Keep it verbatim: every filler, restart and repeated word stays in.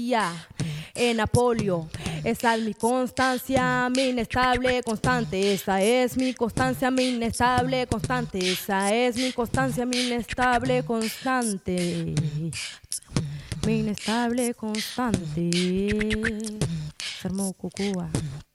En Apolio, esa es mi constancia, mi inestable constante. Esa es mi constancia, mi inestable constante. Esa es mi constancia, mi inestable constante. Mi inestable constante. Se armó Cucúa.